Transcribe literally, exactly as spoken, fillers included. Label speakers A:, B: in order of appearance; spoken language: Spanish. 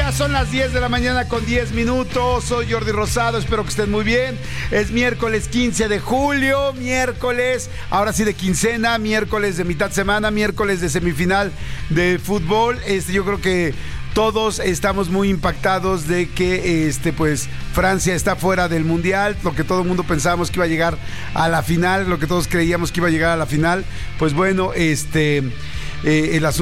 A: días, son las diez de la mañana con diez minutos. Soy Jordi Rosado, espero que estén muy bien. Es miércoles quince de julio, miércoles, ahora sí de quincena, miércoles de mitad semana, miércoles de semifinal de fútbol. Este, yo creo que todos estamos muy impactados de que este, pues, Francia está fuera del Mundial, lo que todo el mundo pensábamos que iba a llegar a la final, lo que todos creíamos que iba a llegar a la final. Pues bueno, este... Eh, el asunto